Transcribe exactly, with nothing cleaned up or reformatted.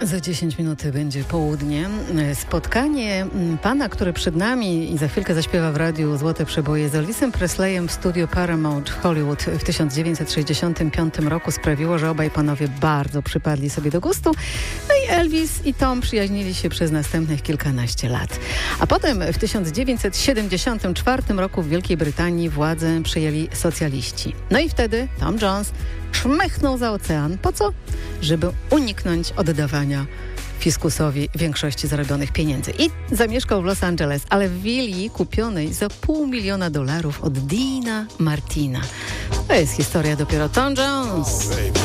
Za dziesięć minut będzie południe. Spotkanie pana, który przed nami i za chwilkę zaśpiewa w radiu Złote Przeboje z Elvisem Presleyem w studiu Paramount w Hollywood w tysiąc dziewięćset sześćdziesiątym piątym roku sprawiło, że obaj panowie bardzo przypadli sobie do gustu. No i Elvis i Tom przyjaźnili się przez następnych kilkanaście lat. A potem w tysiąc dziewięćset siedemdziesiątym czwartym roku w Wielkiej Brytanii władzę przejęli socjaliści. No i wtedy Tom Jones szmechnął za ocean. Po co? Żeby uniknąć oddawania fiskusowi większości zarobionych pieniędzy. I zamieszkał w Los Angeles, ale w willi kupionej za pół miliona dolarów od Deana Martina. To jest historia dopiero Tom Jones.